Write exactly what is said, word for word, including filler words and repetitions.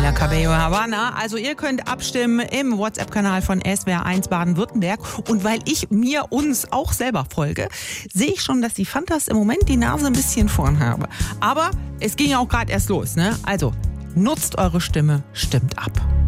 Camila Cabello Havana. Also ihr könnt abstimmen im WhatsApp-Kanal von S W R eins Baden-Württemberg. Und weil ich mir, uns auch selber folge, sehe ich schon, dass die Fantas im Moment die Nase ein bisschen vorn haben. Aber es ging ja auch gerade erst los, ne? Also nutzt eure Stimme, stimmt ab.